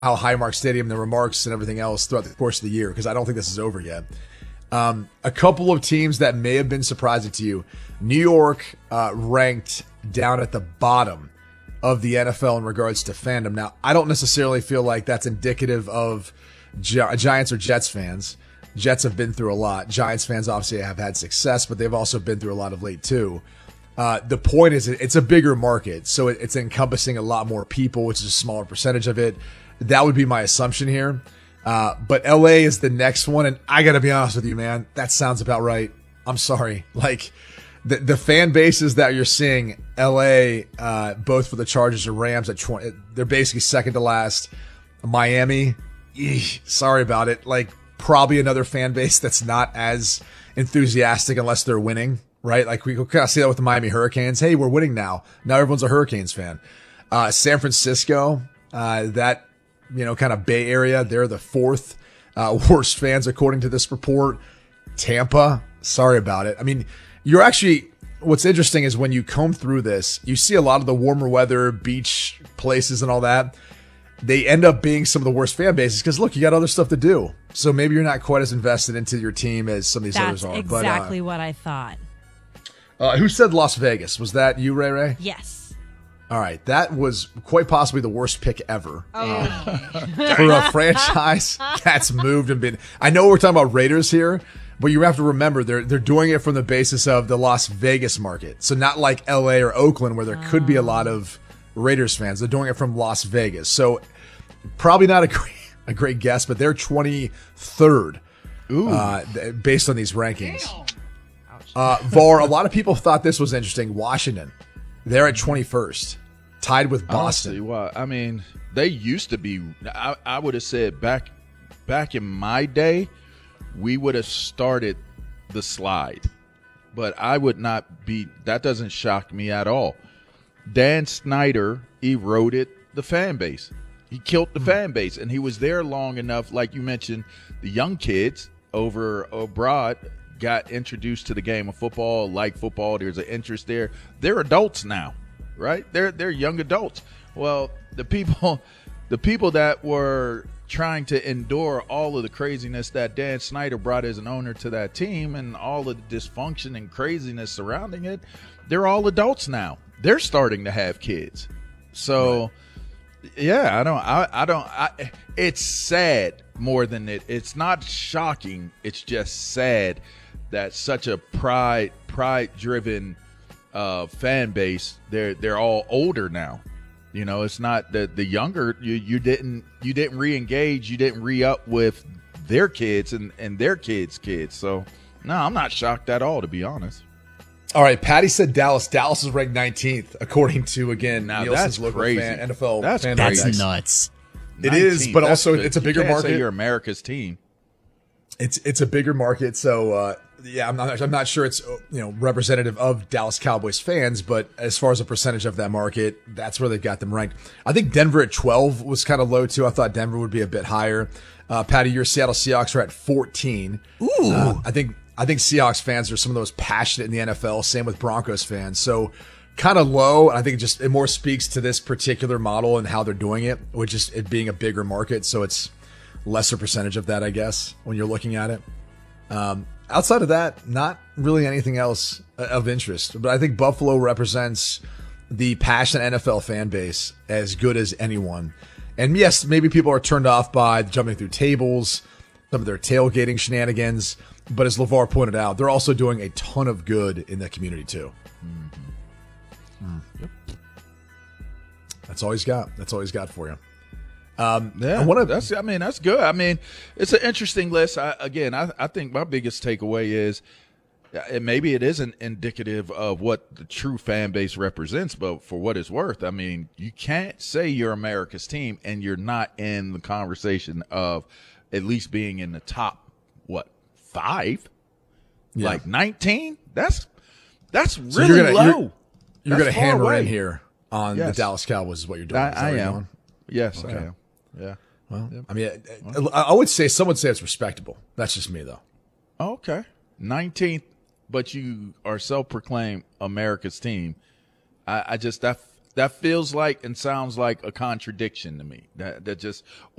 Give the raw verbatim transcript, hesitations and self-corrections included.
how Highmark Stadium, the remarks and everything else throughout the course of the year, because I don't think this is over yet. Um, a couple of teams that may have been surprising to you. New York uh, ranked down at the bottom of the N F L in regards to fandom. Now, I don't necessarily feel like that's indicative of Gi- Giants or Jets fans. Jets have been through a lot. Giants fans obviously have had success, but they've also been through a lot of late too. Uh, the point is it's a bigger market, so it, it's encompassing a lot more people, which is a smaller percentage of it. That would be my assumption here. Uh, but L A is the next one, and I got to be honest with you, man. That sounds about right. I'm sorry. Like, the the fan bases that you're seeing, L A, uh, both for the Chargers and Rams, at twenty, they're basically second to last. Miami, eesh, sorry about it. Like, probably another fan base that's not as enthusiastic unless they're winning, right? Like, we kind of see that with the Miami Hurricanes. Hey, we're winning now. Now everyone's a Hurricanes fan. Uh, San Francisco, uh, that, you know, kind of Bay Area, they're the fourth uh, worst fans according to this report. Tampa, sorry about it. I mean, you're actually, what's interesting is when you comb through this, you see a lot of the warmer weather, beach places and all that. They end up being some of the worst fan bases because, look, you got other stuff to do. So maybe you're not quite as invested into your team as some of these That's others are. exactly but, uh, what I thought. Uh, who said Las Vegas? Was that you, Ray Ray? Yes. All right. That was quite possibly the worst pick ever. Oh. Uh, for a franchise that's moved and been. I know we're talking about Raiders here, but you have to remember they're they're doing it from the basis of the Las Vegas market. So not like L A or Oakland where there oh. could be a lot of Raiders fans. They're doing it from Las Vegas. So probably not a great, a great guess, but they're twenty-third uh, based on these rankings. Uh, Var, a lot of people thought this was interesting. Washington, they're at twenty-first, tied with Boston. Honestly, well, I mean, they used to be. I, I would have said back, back in my day, we would have started the slide, but I would not be. That doesn't shock me at all. Dan Snyder eroded the fan base. He killed the fan base, and he was there long enough. Like you mentioned, the young kids over abroad got introduced to the game of football, like football. There's an interest there. They're adults now, right? They're they're young adults. Well, the people, the people that were trying to endure all of the craziness that Dan Snyder brought as an owner to that team, and all of the dysfunction and craziness surrounding it, they're all adults now. They're starting to have kids, so. Right. Yeah, I don't. I, I don't. I, it's sad more than it. It's not shocking. It's just sad that such a pride, pride-driven uh, fan base. They're they're all older now. You know, it's not the the younger. You you didn't you didn't re-engage. You didn't re-up with their kids and and their kids' kids. So no, I'm not shocked at all, to be honest. All right, Patty said Dallas. Dallas is ranked nineteenth, according to, again, now Nielsen's that's local crazy. Fan, N F L that's fan That's index. nuts. It is, but That's also good. it's a bigger you can't market. Say you're America's team. It's it's a bigger market, so uh, yeah, I'm not I'm not sure it's you know representative of Dallas Cowboys fans, but as far as a percentage of that market, that's where they've got them ranked. I think Denver at twelve was kind of low too. I thought Denver would be a bit higher. Uh, Patty, your Seattle Seahawks are at fourteen. Ooh, uh, I think. I think Seahawks fans are some of the most passionate in the N F L. Same with Broncos fans. So kind of low. I think it just it more speaks to this particular model and how they're doing it, which is it being a bigger market. So it's lesser percentage of that, I guess, when you're looking at it. Um, outside of that, not really anything else of interest. But I think Buffalo represents the passionate N F L fan base as good as anyone. And yes, maybe people are turned off by jumping through tables, some of their tailgating shenanigans. But as LeVar pointed out, they're also doing a ton of good in that community too. Mm-hmm. Mm. Yep. That's all he's got. That's all he's got for you. Um, yeah, I wanna, that's. I mean, that's good. I mean, it's an interesting list. I, again, I, I think my biggest takeaway is, and maybe it isn't indicative of what the true fan base represents, but for what it's worth, I mean, you can't say you're America's team and you're not in the conversation of at least being in the top, what, five? Yeah. Like nineteen? That's that's really so you're gonna, low. You're, you're going to hammer away. in here on yes. the Dallas Cowboys is what you're doing. I, Is that I what you're am. doing? Yes, okay. I am. Yeah. Well, yep. I mean, I, I would say some would say it's respectable. That's just me, though. Okay. nineteenth, but you are self-proclaimed America's team. I, I just, that That feels like and sounds like a contradiction to me. That that just